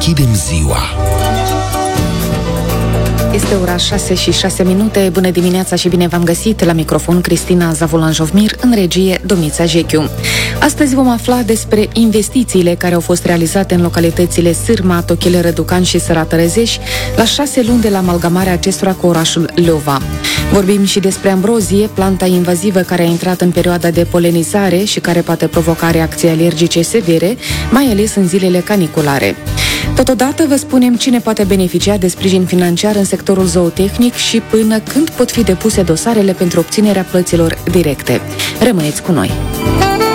deschidem ziua. Este ora 6:06. Bună dimineața și bine v-am găsit. La microfon Cristina Zavulan-Jovmir, în regie Domița Jechiu. Astăzi vom afla despre investițiile care au fost realizate în localitățile Sârma, Tochile, Răducan și Săratărezeș la 6 luni de la amalgamarea acestora cu orașul Leova. Vorbim și despre ambrozie, planta invazivă care a intrat în perioada de polenizare și care poate provoca reacții alergice severe, mai ales în zilele caniculare. Totodată vă spunem cine poate beneficia de sprijin financiar în sectorul zootehnic și până când pot fi depuse dosarele pentru obținerea plăților directe. Rămâneți cu noi!